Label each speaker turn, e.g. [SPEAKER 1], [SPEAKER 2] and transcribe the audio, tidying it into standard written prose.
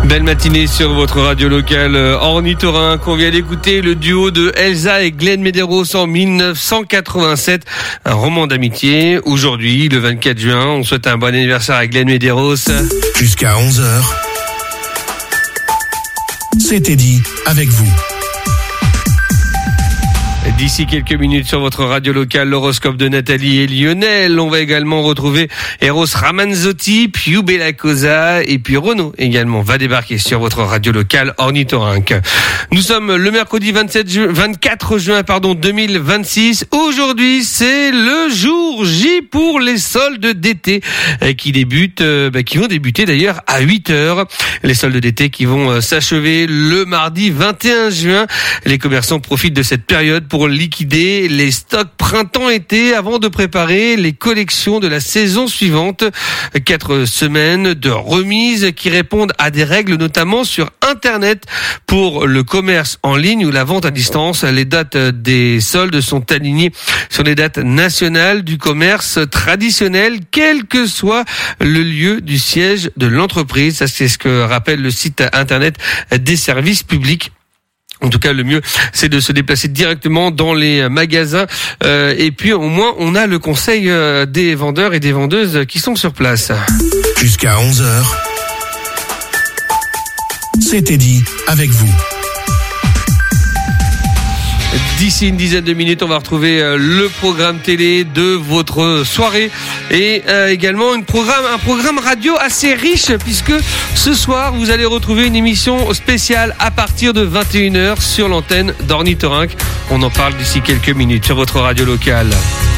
[SPEAKER 1] Belle matinée sur votre radio locale Ornithorynque. On vient d'écouter le duo de Elsa et Glenn Medeiros en 1987, un roman d'amitié. Aujourd'hui, le 24 juin, on souhaite un bon anniversaire à Glenn Medeiros.
[SPEAKER 2] Jusqu'à 11h, c'était dit avec vous.
[SPEAKER 1] D'ici quelques minutes sur votre radio locale, l'horoscope de Nathalie et Lionel. On va également retrouver Eros Ramazzotti, Più Bella Cosa et puis Renaud également va débarquer sur votre radio locale Ornithorynque. Nous sommes le mercredi 24 juin 2026. Aujourd'hui, c'est le jour J pour les soldes d'été qui vont débuter d'ailleurs à 8h. Les soldes d'été qui vont s'achever le mardi 21 juin. Les commerçants profitent de cette période pour liquider les stocks printemps-été avant de préparer les collections de la saison suivante. 4 semaines de remises qui répondent à des règles notamment sur Internet pour le commerce en ligne ou la vente à distance. Les dates des soldes sont alignées sur les dates nationales du commerce traditionnel, quel que soit le lieu du siège de l'entreprise. Ça, c'est ce que rappelle le site Internet des services publics. En tout cas, le mieux, c'est de se déplacer directement dans les magasins. Et puis, au moins, on a le conseil des vendeurs et des vendeuses qui sont sur place.
[SPEAKER 2] Jusqu'à 11h, c'était dit avec vous.
[SPEAKER 1] D'ici une dizaine de minutes, on va retrouver le programme télé de votre soirée et également un programme radio assez riche puisque ce soir, vous allez retrouver une émission spéciale à partir de 21h sur l'antenne d'Ornithorynque. On en parle d'ici quelques minutes sur votre radio locale.